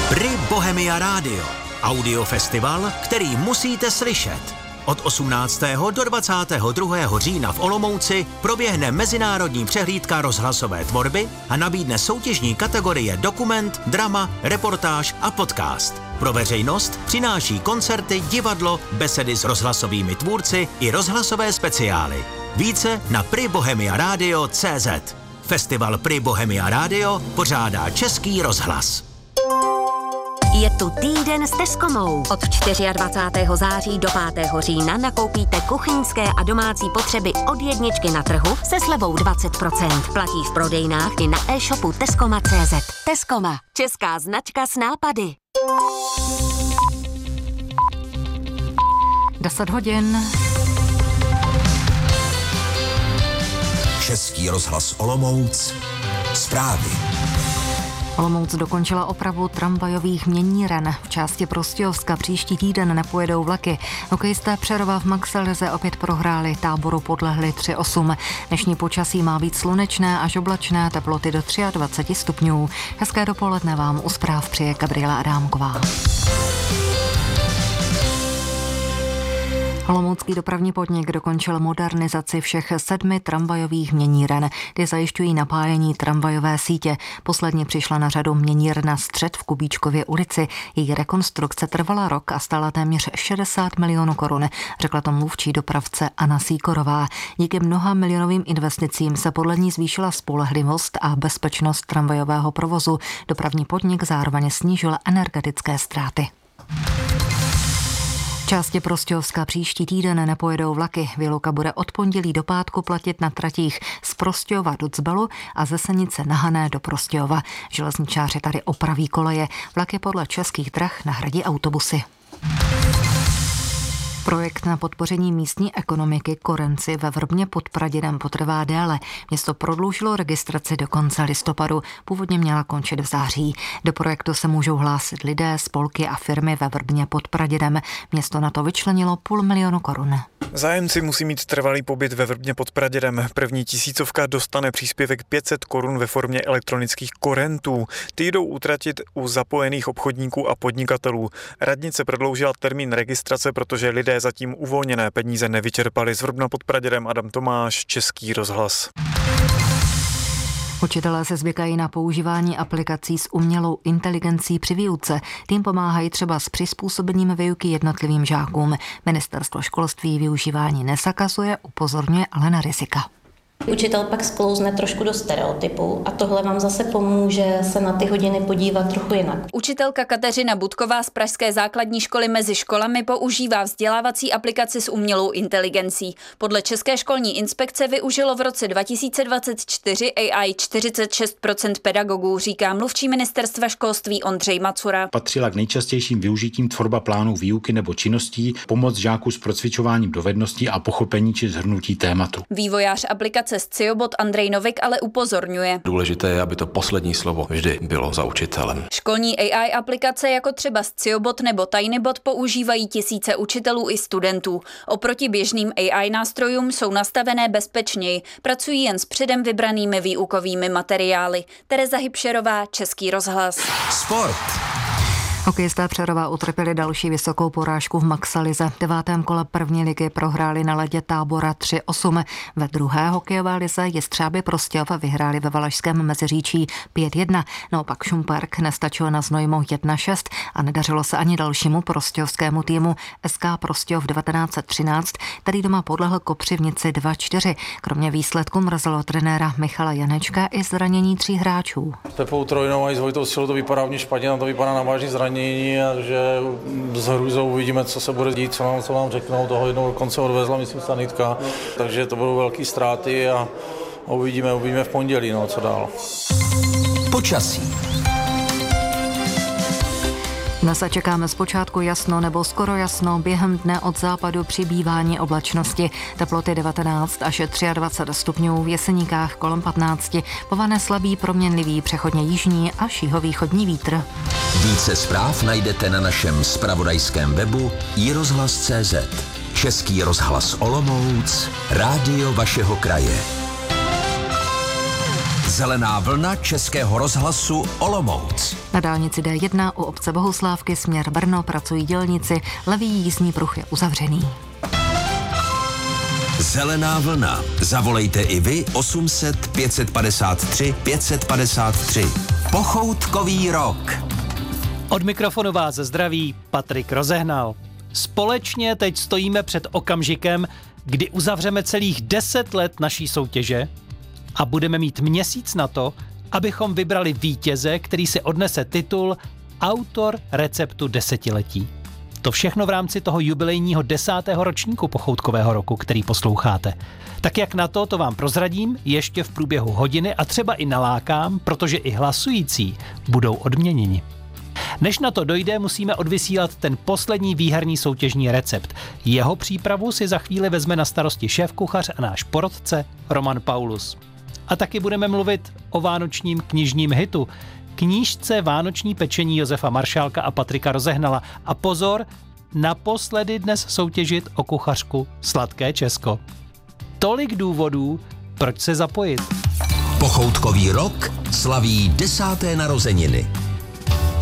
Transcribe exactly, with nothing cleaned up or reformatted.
Pri Bohemia Radio. Audiofestival, který musíte slyšet. Od osmnáctého do dvacátého druhého října v Olomouci proběhne mezinárodní přehlídka rozhlasové tvorby a nabídne soutěžní kategorie dokument, drama, reportáž a podcast. Pro veřejnost přináší koncerty, divadlo, besedy s rozhlasovými tvůrci i rozhlasové speciály. Více na pri bohemia radio tečka cé zet. Festival Pri Bohemia Radio pořádá Český rozhlas. Je tu týden s Tescomou. Od dvacátého čtvrtého září do pátého října nakoupíte kuchyňské a domácí potřeby od jedničky na trhu se slevou dvacet procent. Platí v prodejnách i na e-shopu tescoma tečka cé zet. Tescoma. Česká značka s nápady. deset hodin. Český rozhlas Olomouc. Zprávy. Olomouc dokončila opravu tramvajových měníren. V části Prostějovska příští týden nepojedou vlaky. Hokejisté Přerova v Maxelize opět prohráli, Táboru podlehli tři osm. Dnešní počasí má být slunečné až oblačné, teploty do dvacet tři stupňů. Hezké dopoledne vám u zpráv přeje Gabriela Adámková. Olomoucký dopravní podnik dokončil modernizaci všech sedmi tramvajových měníren. Ty zajišťují napájení tramvajové sítě. Posledně přišla na řadu měnírna Střed v Kubíčkově ulici. Její rekonstrukce trvala rok a stála téměř šedesát milionů korun, řekla to mluvčí dopravce Anna Sýkorová. Díky mnoha milionovým investicím se podle ní zvýšila spolehlivost a bezpečnost tramvajového provozu. Dopravní podnik zároveň snížil energetické ztráty. V části Prostějovska příští týden nepojedou vlaky. Výluka bude od pondělí do pátku platit na tratích z Prostějova do Cbalu a ze Senice na Hané do Prostějova. Železničáři tady opraví koleje. Vlaky podle Českých drah nahradí autobusy. Projekt na podpoření místní ekonomiky Korenci ve Vrbně pod Pradědem potrvá déle. Město prodloužilo registraci do konce listopadu, původně měla končit v září. Do projektu se můžou hlásit lidé, spolky a firmy ve Vrbně pod Pradědem. Město na to vyčlenilo půl milionu korun. Zájemci musí mít trvalý pobyt ve Vrbně pod Pradědem. První tisícovka dostane příspěvek pět set korun ve formě elektronických korentů. Ty jdou utratit u zapojených obchodníků a podnikatelů. Radnice prodloužila termín registrace, protože lidé zatím uvolněné peníze nevyčerpali. Z Vrbna pod Pradědem Adam Tomáš, Český rozhlas. Učitelé se zvykají na používání aplikací s umělou inteligencí při výuce. Tím pomáhají třeba s přizpůsobením výuky jednotlivým žákům. Ministerstvo školství využívání nezakazuje, upozorňuje ale na rizika. Učitel pak sklouzne trošku do stereotypu a tohle vám zase pomůže se na ty hodiny podívat trochu jinak. Učitelka Kateřina Budková z pražské základní školy Mezi školami používá vzdělávací aplikaci s umělou inteligencí. Podle České školní inspekce využilo v roce dva tisíce dvacet čtyři A I čtyřicet šest procent pedagogů, říká mluvčí ministerstva školství Ondřej Macura. Patřila k nejčastějším využitím tvorba plánů výuky nebo činností, pomoc žáků s procvičováním dovedností a pochopení či shrnutí tématu. Vývojář aplikace z Ciobot Andrej Novik ale upozorňuje. Důležité je, aby to poslední slovo vždy bylo za učitelem. Školní A I aplikace jako třeba Sciobot nebo Tinybot používají tisíce učitelů i studentů. Oproti běžným A I nástrojům jsou nastavené bezpečněji, pracují jen s předem vybranými výukovými materiály. Tereza Hybšerová, Český rozhlas. Sport. Hokejisté Přerova utrpěli další vysokou porážku v Maxelize. V devátém kole první ligy prohráli na ledě Tábora tři osm. Ve druhé hokejové lize Jestřáby Prostějov vyhráli ve Valašském Meziříčí pět jedna. Naopak Šumperk nestačil na Znojmo jedna šest a nedařilo se ani dalšímu prostějovskému týmu S K Prostějov devatenáct set třináct, který doma podlehl Kopřivnici dva čtyři. Kromě výsledku mrzelo trenéra Michala Janečka i zranění tří hráčů. Pepou Trojnou a i s Vojtou Silou to vypadá hodně špatně, na to vypadá na vážný zranění. Takže s hrůzou uvidíme, co se bude dít, co nám, co nám řeknou. Toho jednou dokonce odvezla, myslím, sanitka. Takže to budou velké ztráty a uvidíme, uvidíme v pondělí, no, co dál. Počasí. Dnes čekáme zpočátku jasno nebo skoro jasno, během dne od západu přibývání oblačnosti. Teploty devatenáct až dvacet tři stupňů, v Jeseníkách kolem patnáct, povane slabý proměnlivý přechodně jižní až jihovýchodní vítr. Více zpráv najdete na našem zpravodajském webu i rozhlas tečka cé zet. Český rozhlas Olomouc, rádio vašeho kraje. Zelená vlna Českého rozhlasu Olomouc. Na dálnici D jedna u obce Bohuslávky směr Brno pracují dělníci, levý jízdní pruh je uzavřený. Zelená vlna. Zavolejte i vy osm set pět padesát tři pět padesát tři. Pochoutkový rok. Od mikrofonu vás zdraví Patrik Rozehnal. Společně teď stojíme před okamžikem, kdy uzavřeme celých deset let naší soutěže a budeme mít měsíc na to, abychom vybrali vítěze, který si odnese titul Autor receptu desetiletí. To všechno v rámci toho jubilejního desátého ročníku Pochoutkového roku, který posloucháte. Tak jak na to, to vám prozradím ještě v průběhu hodiny a třeba i nalákám, protože i hlasující budou odměněni. Než na to dojde, musíme odvysílat ten poslední výherní soutěžní recept. Jeho přípravu si za chvíli vezme na starosti šéfkuchař a náš porodce Roman Paulus. A taky budeme mluvit o vánočním knižním hitu, knížce Vánoční pečení Josefa Maršálka a Patrika Rozehnala. A pozor, naposledy dnes soutěžit o kuchařku Sladké Česko. Tolik důvodů, proč se zapojit. Pochoutkový rok slaví desáté narozeniny.